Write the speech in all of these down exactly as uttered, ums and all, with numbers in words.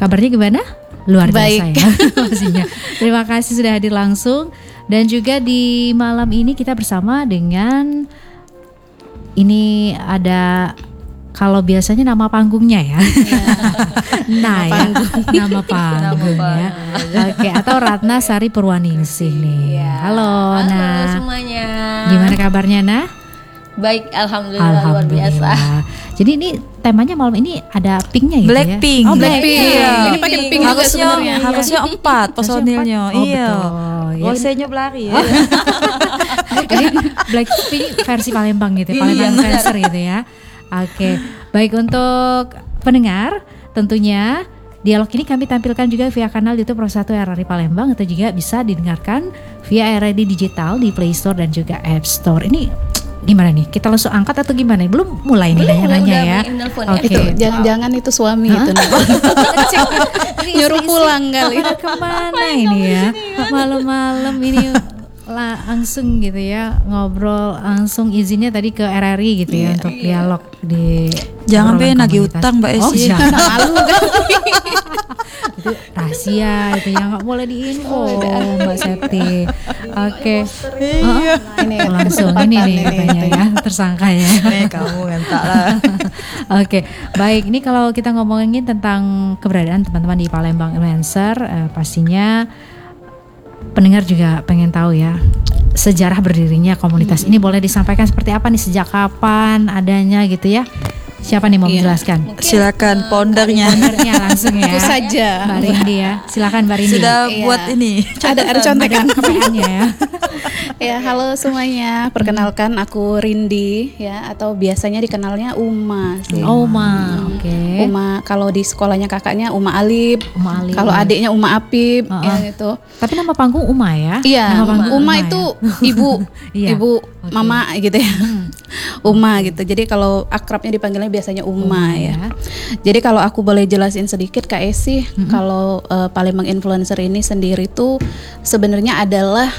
Kabarnya gimana? Luar biasa Baik. ya pastinya. Terima kasih sudah hadir langsung. Dan juga di malam ini kita bersama dengan, ini ada, kalau biasanya nama panggungnya ya, nah ya, nama panggung ya, oke, atau Ratna Sari Purwaningsih nih. Halo, Halo Nah, semuanya. gimana kabarnya Nah? Baik, alhamdulillah, luar biasa. Jadi ini temanya malam ini ada pinknya gitu Blackpink. ya? Oh, Blackpink. Iya. Ini pakai pink juga Harusnya sebenarnya. harusnya empat personilnya. Oh, Iya. betul. Ya, Rosenya belari ya. Jadi Blackpink versi Palembang gitu, Palembang Influencer gitu ya. Oke, baik untuk pendengar, tentunya dialog ini kami tampilkan juga via kanal YouTube Pro satu R R I Palembang, atau juga bisa didengarkan via R R I Digital di Play Store dan juga App Store. Ini gimana nih? Kita langsung angkat atau gimana? Belum mulai nih nanya-nanya ya. Oke. Itu jangan-jangan itu suami itu nyuruh pulang kali. Pada kemana ini ya? Malam-malam ini langsung gitu ya, ngobrol langsung, izinnya tadi ke R R I gitu ya, Iya, untuk dialog di Jangan obrolan pengen nagih komunitas. utang Mbak Oh, Esi. jangan. Malu kan. Itu rahasia itu yang nggak boleh diinfo Mbak Septi. Oke. Iya. Ini Langsung ini nih katanya ya, tersangka ya. Nih kamu ngentak lah. Oke, baik. Ini kalau kita ngomongin tentang keberadaan teman-teman di Palembang Influencer, eh, pastinya pendengar juga pengen tahu ya, sejarah berdirinya komunitas ini boleh disampaikan seperti apa nih, sejak kapan adanya gitu ya. Siapa nih mau Iya. menjelaskan? Silakan pondernya. Ownernya langsung ya. Itu saja. Mbak Rindi ya. Silakan Mbak Rindi. Sudah Iya. buat ini. Ada ada contekan. K P N-nya ya. Ya, halo semuanya. Perkenalkan aku Rindi ya, atau biasanya dikenalnya Uma sih. Oh, Ma. Oke. Uma, kalau di sekolahnya kakaknya Uma Alip. Uma Alip. Kalau adiknya Uma Apip, Uh-uh. ya gitu. Tapi nama panggung Uma ya? Iya, Nama panggung Uma, ya? itu ibu, Iya. ibu, Oke. mama gitu ya. Uma gitu. Jadi kalau akrabnya dipanggilnya biasanya Uma, ya. Jadi kalau aku boleh jelasin sedikit Kak Esi, kalau uh, Palembang Influencer ini sendiri tuh sebenarnya adalah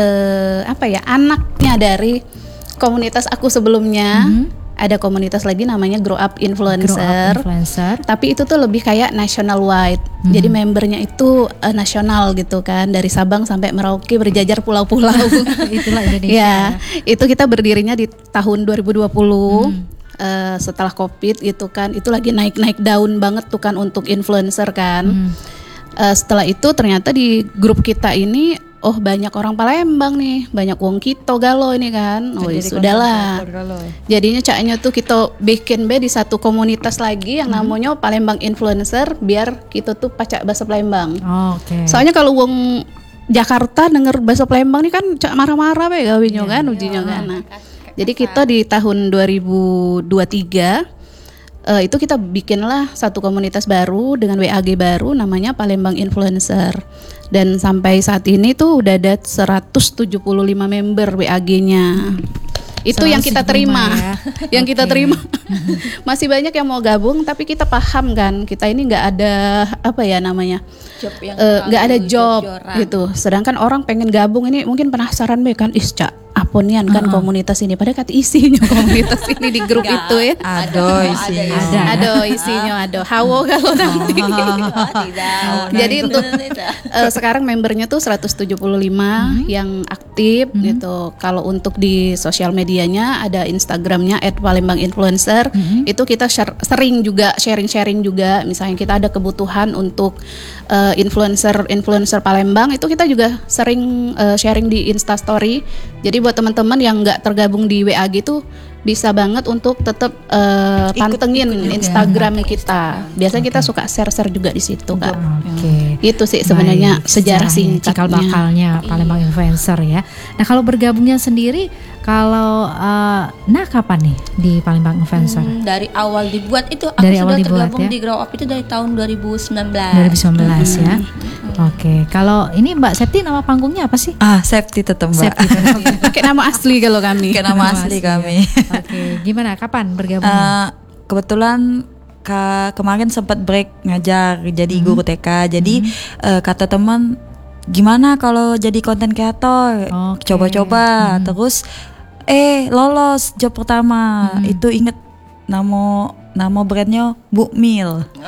uh, apa ya, anaknya dari komunitas aku sebelumnya. Ada komunitas lagi namanya Grow Up Influencer. Grow Up Influencer. Tapi itu tuh lebih kayak national wide. Hmm. Jadi membernya itu uh, nasional gitu kan, dari Sabang sampai Merauke, berjajar pulau-pulau. Itulah Indonesia. Ya, itu kita berdirinya di tahun dua ribu dua puluh. Uh, setelah Covid gitu kan. Itu lagi naik-naik daun banget tuh kan untuk influencer kan. Hmm. Uh, setelah itu ternyata di grup kita ini, oh banyak orang Palembang nih, banyak wong kita galau ini kan. Oh ya sudahlah. Jadinya caknya tuh kita bikin be di satu komunitas lagi yang namanya Palembang Influencer, biar kita tuh pacak bahasa Palembang. Oh, Oke. Soalnya kalau wong Jakarta denger bahasa Palembang nih kan cak marah-marah be gawinyo kan, ujinya kan. Nah, jadi kita di tahun dua ribu dua puluh tiga uh, itu kita bikinlah satu komunitas baru dengan W A G baru namanya Palembang Influencer. Dan sampai saat ini tuh udah ada seratus tujuh puluh lima member W A G-nya. Itu yang kita terima, ya. yang kita Oke. terima. Masih banyak yang mau gabung, tapi kita paham kan, kita ini nggak ada apa ya namanya, Job yang eh, nggak ada terlalu job jor-joran. gitu. Sedangkan orang pengen gabung ini mungkin penasaran be kan, isca aponian kan komunitas ini, padahal kata isinya komunitas ini di grup Nggak, itu ya. Aduh isinya. Ada. Aduh isinya, aduh hawo kalau nanti. Oh, tidak. Jadi Tidak, untuk tidak. eh, sekarang membernya tuh seratus tujuh puluh lima yang aktif gitu. Kalau untuk di sosial medianya ada Instagramnya et palembang influencer. Itu kita share- sering juga sharing-sharing juga. Misalnya kita ada kebutuhan untuk eh, influencer-influencer Palembang, itu kita juga sering eh, sharing di Instastory. Jadi buat teman-teman yang nggak tergabung di W A G tuh bisa banget untuk tetap eh, pantengin Instagram kita. Biasanya kita suka share-share juga di situ kan. Oke. Itu sih sebenarnya Baik, sejarah sejarahnya, cikal singkatnya. bakalnya Palembang Influencer ya. Nah kalau bergabungnya sendiri, kalau eh, nah kapan nih di Palembang Influencer? Hmm, dari awal dibuat itu aku Dari sudah awal dibuat, tergabung ya? di Grow Up itu dari tahun dua ribu sembilan belas. dua ribu sembilan belas ya. Oke. Kalau ini Mbak Septi, nama panggungnya apa sih? Ah, safety tetap Mbak. Septi. Pakai nama asli kalau kami. Ke nama asli kami. Oke. Gimana? Kapan bergabungnya? Eh, kebetulan ka- kemarin sempat break ngajar jadi guru T K. Jadi eh, kata teman, gimana kalau jadi konten kreator? Oke. Coba-coba. Terus eh lolos job pertama. Itu inget nama nama brandnya Bu Mil.